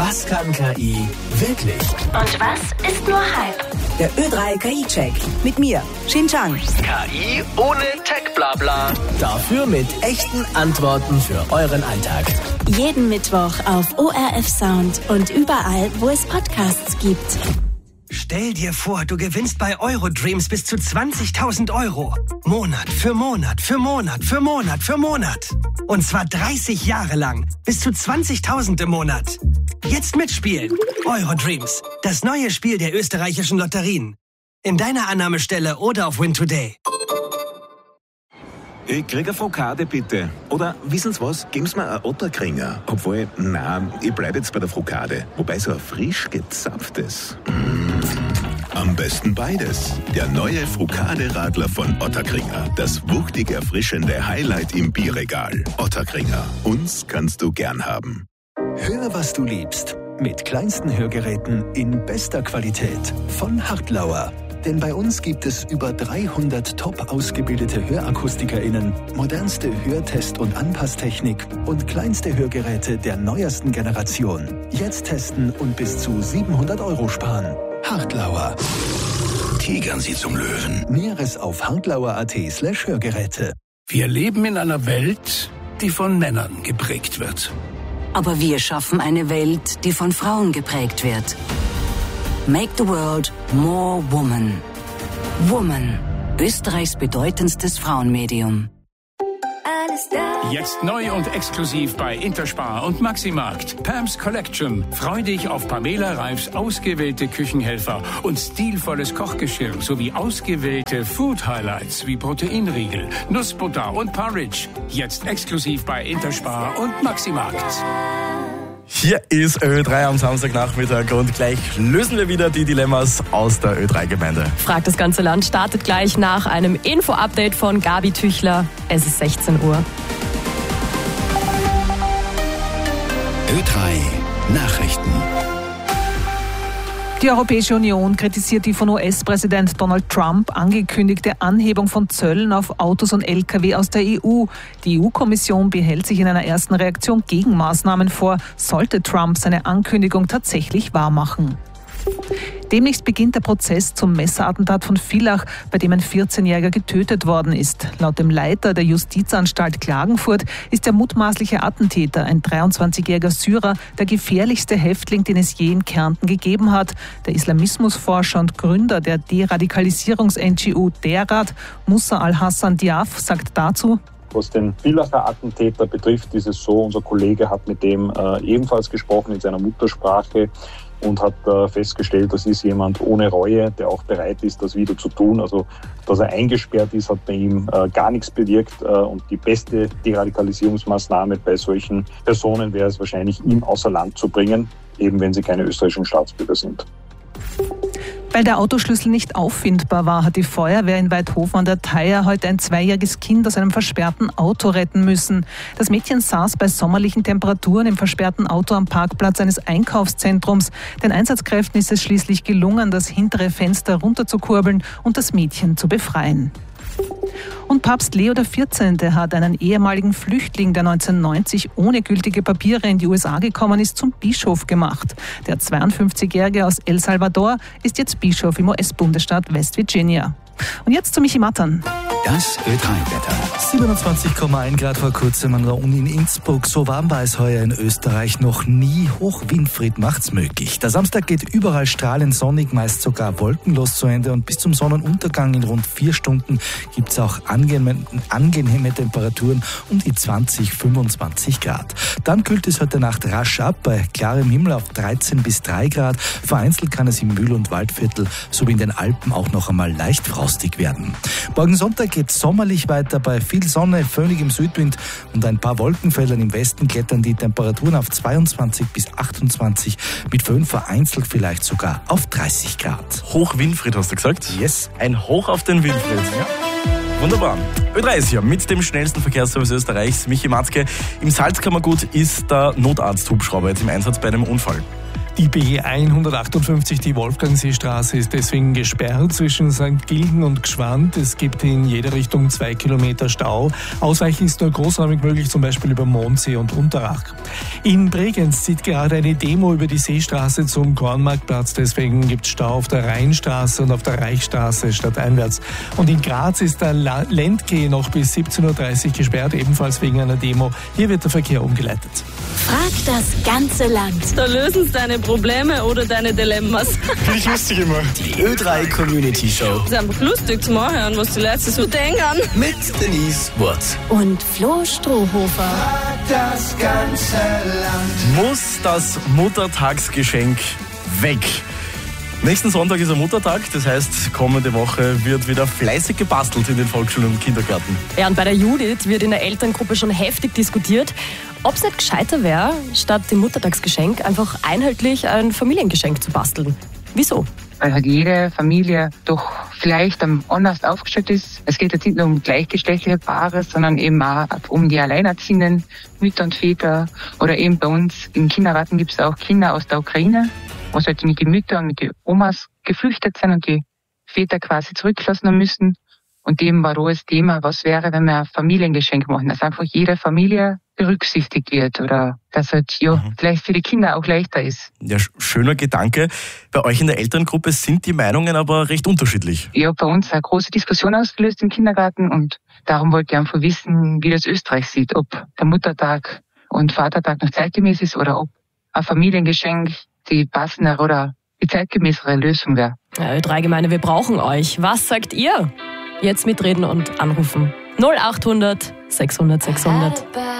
Was kann KI wirklich? Und was ist nur Hype? Der Ö3 KI-Check. Mit mir, Xinjiang. KI ohne Tech-Blabla. Dafür mit echten Antworten für euren Alltag. Jeden Mittwoch auf ORF Sound und überall, wo es Podcasts gibt. Stell dir vor, du gewinnst bei Eurodreams bis zu 20.000 €. Monat für Monat für Monat für Monat für Monat. Und zwar 30 Jahre lang. Bis zu 20.000 im Monat. Jetzt mitspielen. Eurodreams. Das neue Spiel der österreichischen Lotterien. In deiner Annahmestelle oder auf Win Today. Ich krieg eine Frokade, bitte. Oder, wissen Sie was, geben Sie mir einen Otterkringer. Obwohl, nein, ich bleib jetzt bei der Frokade. Wobei so ein frisch gezapftes. Am besten beides. Der neue Frokade-Radler von Otterkringer. Das wuchtig erfrischende Highlight im Bierregal. Otterkringer. Uns kannst du gern haben. Hör, was du liebst. Mit kleinsten Hörgeräten in bester Qualität. Von Hartlauer. Denn bei uns gibt es über 300 top ausgebildete HörakustikerInnen, modernste Hörtest- und Anpasstechnik und kleinste Hörgeräte der neuesten Generation. Jetzt testen und bis zu 700 € sparen. Hartlauer. Tigern Sie zum Löwen. Näheres auf hartlauer.at/Hörgeräte. Wir leben in einer Welt, die von Männern geprägt wird. Aber wir schaffen eine Welt, die von Frauen geprägt wird. Make the world more woman. Woman. Österreichs bedeutendstes Frauenmedium. Jetzt neu und exklusiv bei Interspar und Maximarkt. Pam's Collection. Freu dich auf Pamela Reifs ausgewählte Küchenhelfer und stilvolles Kochgeschirr sowie ausgewählte Food Highlights wie Proteinriegel, Nussbutter und Porridge. Jetzt exklusiv bei Interspar und Maximarkt. Hier ist Ö3 am Samstagnachmittag und gleich lösen wir wieder die Dilemmas aus der Ö3-Gemeinde. Fragt das ganze Land startet gleich nach einem Info-Update von Gabi Tüchler. Es ist 16 Uhr. Ö3 Nachrichten. Die Europäische Union kritisiert die von US-Präsident Donald Trump angekündigte Anhebung von Zöllen auf Autos und Lkw aus der EU. Die EU-Kommission behält sich in einer ersten Reaktion Gegenmaßnahmen vor, sollte Trump seine Ankündigung tatsächlich wahrmachen. Demnächst beginnt der Prozess zum Messerattentat von Villach, bei dem ein 14-Jähriger getötet worden ist. Laut dem Leiter der Justizanstalt Klagenfurt ist der mutmaßliche Attentäter, ein 23-jähriger Syrer, der gefährlichste Häftling, den es je in Kärnten gegeben hat. Der Islamismusforscher und Gründer der Deradikalisierungs-NGO DERAD, Musa Al-Hassan Diaf, sagt dazu: Was den Villacher Attentäter betrifft, ist es so, unser Kollege hat mit dem ebenfalls gesprochen in seiner Muttersprache und hat festgestellt, das ist jemand ohne Reue, der auch bereit ist, das wieder zu tun. Also, dass er eingesperrt ist, hat bei ihm gar nichts bewirkt. Und die beste Deradikalisierungsmaßnahme bei solchen Personen wäre es wahrscheinlich, ihn außer Land zu bringen, eben wenn sie keine österreichischen Staatsbürger sind. Weil der Autoschlüssel nicht auffindbar war, hat die Feuerwehr in Weidhofen an der Theier heute ein 2-jähriges Kind aus einem versperrten Auto retten müssen. Das Mädchen saß bei sommerlichen Temperaturen im versperrten Auto am Parkplatz eines Einkaufszentrums. Den Einsatzkräften ist es schließlich gelungen, das hintere Fenster runterzukurbeln und das Mädchen zu befreien. Und Papst Leo XIV. Hat einen ehemaligen Flüchtling, der 1990 ohne gültige Papiere in die USA gekommen ist, zum Bischof gemacht. Der 52-Jährige aus El Salvador ist jetzt Bischof im US-Bundesstaat West Virginia. Und jetzt zu Michi Mattern. Das Ö3-Wetter. 27,1 Grad vor kurzem an der Uni in Innsbruck. So warm war es heuer in Österreich noch nie. Hochwindfried macht's möglich. Der Samstag geht überall strahlend sonnig, meist sogar wolkenlos zu Ende. Und bis zum Sonnenuntergang in rund 4 Stunden gibt's auch angenehme Temperaturen um die 20, 25 Grad. Dann kühlt es heute Nacht rasch ab, bei klarem Himmel auf 13 bis 3 Grad. Vereinzelt kann es im Mühl- und Waldviertel sowie in den Alpen auch noch einmal leicht frostig werden. Morgen Sonntag geht sommerlich weiter bei viel Sonne, föhnigem Südwind und ein paar Wolkenfeldern im Westen klettern die Temperaturen auf 22 bis 28, mit Föhn vereinzelt vielleicht sogar auf 30 Grad. Hoch-Winfried, hast du gesagt? Yes. Ein Hoch auf den Winfried. Ja. Wunderbar. Ö3 ist hier mit dem schnellsten Verkehrsservice Österreichs, Michi Matzke. Im Salzkammergut ist der Notarzt-Hubschrauber jetzt im Einsatz bei einem Unfall. Die B158, die Wolfgangseestraße, ist deswegen gesperrt zwischen St. Gilgen und Gschwand. Es gibt in jede Richtung 2 Kilometer Stau. Ausweichen ist nur großräumig möglich, zum Beispiel über Mondsee und Unterrach. In Bregenz zieht gerade eine Demo über die Seestraße zum Kornmarktplatz. Deswegen gibt es Stau auf der Rheinstraße und auf der Reichsstraße stadteinwärts. Und in Graz ist der Lendgeh noch bis 17.30 Uhr gesperrt, ebenfalls wegen einer Demo. Hier wird der Verkehr umgeleitet. Frag das ganze Land. Da lösen es deine Probleme oder deine Dilemmas. Finde ich lustig immer. Die Ö3 Community Show. Das ist einfach lustig zum Anhören, was die Leute so denken. Mit Denise Wurz. Und Flo Strohhofer. Das ganze Land. Muss das Muttertagsgeschenk weg? Nächsten Sonntag ist ein Muttertag, das heißt, kommende Woche wird wieder fleißig gebastelt in den Volksschulen und Kindergärten. Ja, und bei der Judith wird in der Elterngruppe schon heftig diskutiert, ob es nicht gescheiter wäre, statt dem Muttertagsgeschenk einfach einheitlich ein Familiengeschenk zu basteln. Wieso? Weil halt jede Familie doch vielleicht anders aufgestellt ist. Es geht jetzt nicht nur um gleichgeschlechtliche Paare, sondern eben auch um die alleinerziehenden Mütter und Väter. Oder eben bei uns im Kindergarten gibt es auch Kinder aus der Ukraine, wo halt mit den Müttern und mit den Omas geflüchtet sind und die Väter quasi zurückgelassen haben müssen. Und dem war das Thema, was wäre, wenn wir ein Familiengeschenk machen, dass einfach jede Familie berücksichtigt wird oder dass halt vielleicht für die Kinder auch leichter ist. Ja, schöner Gedanke. Bei euch in der Elterngruppe sind die Meinungen aber recht unterschiedlich. Ich habe bei uns eine große Diskussion ausgelöst im Kindergarten und darum wollte ich einfach wissen, wie das Österreich sieht, ob der Muttertag und Vatertag noch zeitgemäß ist oder ob ein Familiengeschenk die passendere oder die zeitgemäßere Lösung wäre. Ja, Ö3-Gemeinde, wir brauchen euch. Was sagt ihr? Jetzt mitreden und anrufen. 0800 600 600.